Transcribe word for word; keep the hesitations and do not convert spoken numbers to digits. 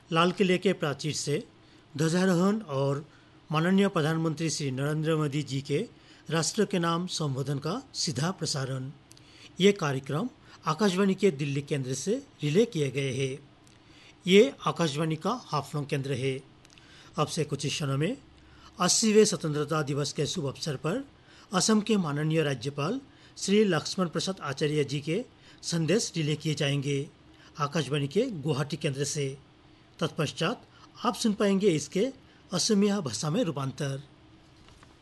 लाल किले के प्राचीर से ध्वजारोहण और माननीय प्रधानमंत्री श्री नरेंद्र मोदी जी के राष्ट्र के नाम संबोधन का सीधा प्रसारण। ये कार्यक्रम आकाशवाणी के दिल्ली केंद्र से रिले किए गए हैं। ये आकाशवाणी का हाफलों केंद्र है। अब से कुछ क्षणों में अस्सीवें स्वतंत्रता दिवस के शुभ अवसर पर असम के माननीय राज्यपाल श्री लक्ष्मण प्रसाद आचार्य जी के संदेश रिले किए जाएंगे आकाशवाणी के गुवाहाटी केंद्र से। तत्पश्चात आप सुन पाएंगे इसके असमिया भाषा में रूपांतर।